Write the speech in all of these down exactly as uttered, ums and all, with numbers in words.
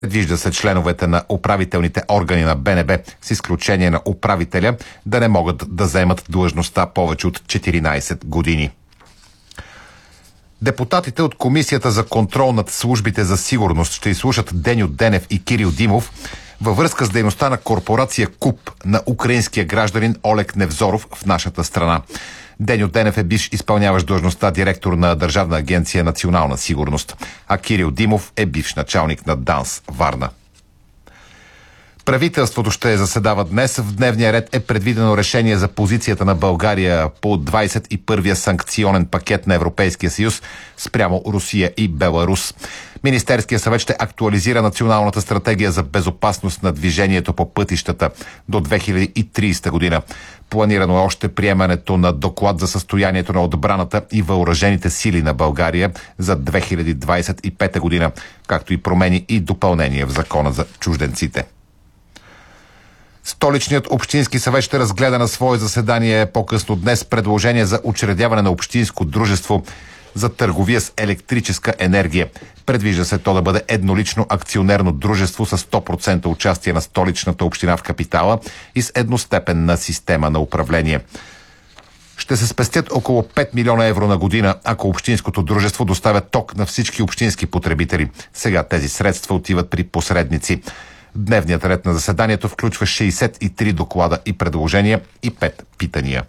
Предвижда се членовете на управителните органи на Б Н Б, с изключение на управителя, да не могат да заемат длъжността повече от четиринайсет години. Депутатите от Комисията за контрол над службите за сигурност ще изслушат Деню Денев и Кирил Димов във връзка с дейността на корпорация КУП на украинския гражданин Олег Невзоров в нашата страна. Деню Денев е бивш изпълняващ длъжността директор на Държавна агенция национална сигурност, а Кирил Димов е бивш началник на ДАНС Варна. Правителството ще заседава днес. В дневния ред е предвидено решение за позицията на България по двайсет и първия санкционен пакет на Европейския съюз спрямо Русия и Беларус. Министерския съвет ще актуализира националната стратегия за безопасност на движението по пътищата до две хиляди и трийсета година. Планирано е още приемането на доклад за състоянието на отбраната и въоръжените сили на България за две хиляди двайсет и пета година, както и промени и допълнения в закона за чужденците. Столичният общински съвет ще разгледа на свое заседание по-късно днес предложение за учредяване на общинско дружество за търговия с електрическа енергия. Предвижда се то да бъде еднолично акционерно дружество с сто процента участие на Столичната община в капитала и с едностепенна система на управление. Ще се спестят около пет милиона евро на година, ако общинското дружество доставя ток на всички общински потребители. Сега тези средства отиват при посредници. Дневният ред на заседанието включва шейсет и три доклада и предложения и пет питания.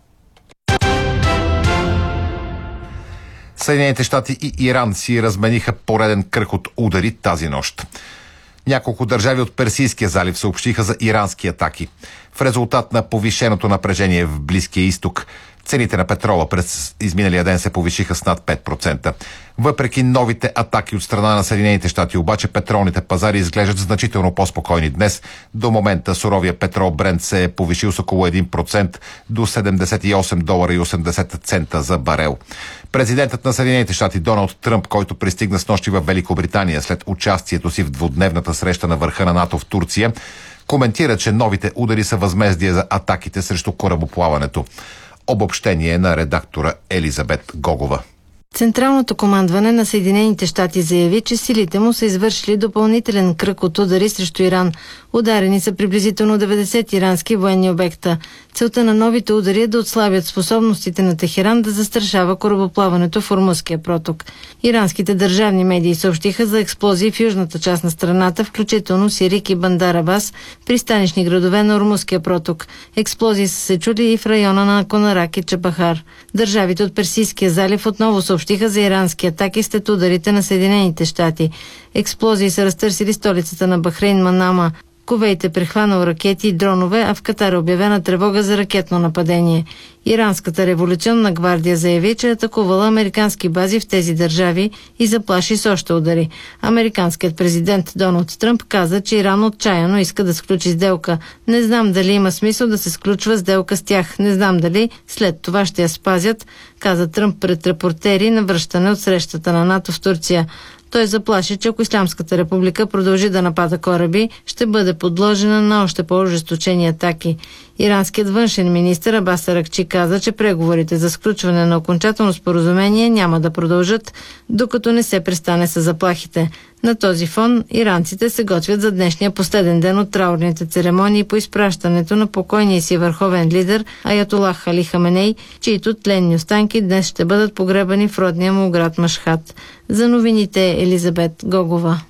Съединените щати и Иран си размениха пореден кръг от удари тази нощ. Няколко държави от Персийския залив съобщиха за ирански атаки. В резултат на повишеното напрежение в Близкия изток, цените на петрола през изминалия ден се повишиха с над пет процента. Въпреки новите атаки от страна на Съединените щати, обаче петролните пазари изглеждат значително по-спокойни днес. До момента суровия петрол Брент се е повишил с около един процент до седемдесет и осем долара и осемдесет цента за барел. Президентът на Съединените щати Доналд Тръмп, който пристигна с нощи в Великобритания след участието си в двудневната среща на върха на НАТО в Турция, коментира, че новите удари са възмездие за атаките срещу корабоплаването. Обобщение на редактора Елизабет Гогова. Централното командване на Съединените щати заяви, че силите му са извършили допълнителен кръг от удари срещу Иран. Ударени са приблизително деветдесет ирански военни обекта. Целта на новите удари е да отслабят способностите на Техеран да застрашава корабоплаването в Ормузския проток. Иранските държавни медии съобщиха за експлозии в южната част на страната, включително Сирик и Бандар Абас, пристанищни градове на Ормузския проток. Експлозии са се чули и в района на Конарак и Чабахар. Държавите от Персийския залив отново съобщиха за ирански атаки след ударите на Съединените щати. Експлозии са разтърсили столицата на Бахрейн Манама. Кувейт е прехванал ракети и дронове, а в Катар е обявена тревога за ракетно нападение. Иранската революционна гвардия заяви, че е атакувала американски бази в тези държави и заплаши с още удари. Американският президент Доналд Тръмп каза, че Иран отчаяно иска да сключи сделка. Не знам дали има смисъл да се сключва сделка с тях. Не знам дали след това ще я спазят, каза Тръмп пред репортери на връщане от срещата на НАТО в Турция. Той заплаши, че ако Ислямската република продължи да напада кораби, ще бъде подложена на още по-ожесточени атаки. Иранският външен министър Абас Аракчи каза, че преговорите за сключване на окончателно споразумение няма да продължат, докато не се престане с заплахите. На този фон иранците се готвят за днешния последен ден от траурните церемонии по изпращането на покойния си върховен лидер Аятолах Али Хаменей, чието тленни останки днес ще бъдат погребани в родния му град Машхад. За новините Елизабет Гогова.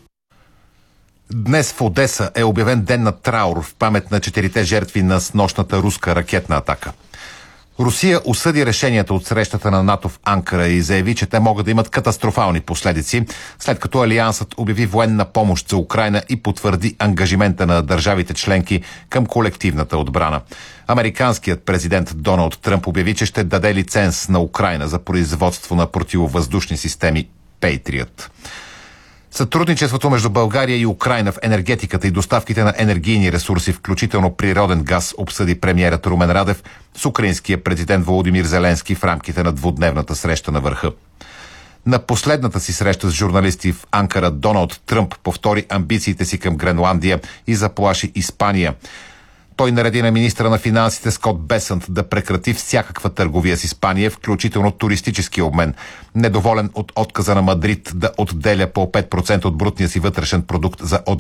Днес в Одеса е обявен ден на траур в памет на четирите жертви на снощната руска ракетна атака. Русия осъди решенията от срещата на НАТО в Анкара и заяви, че те могат да имат катастрофални последици, след като Алиансът обяви военна помощ за Украйна и потвърди ангажимента на държавите членки към колективната отбрана. Американският президент Доналд Тръмп обяви, че ще даде лиценз на Украйна за производство на противовъздушни системи Patriot. Сътрудничеството между България и Украйна в енергетиката и доставките на енергийни ресурси, включително природен газ, обсъди премиерът Румен Радев с украинския президент Володимир Зеленски в рамките на двудневната среща на върха. На последната си среща с журналисти в Анкара Доналд Тръмп повтори амбициите си към Гренландия и заплаши Испания. Той нареди на министра на финансите Скот Бесънт да прекрати всякаква търговия с Испания, включително туристически обмен. Недоволен от отказа на Мадрид да отделя по пет процента от брутния си вътрешен продукт за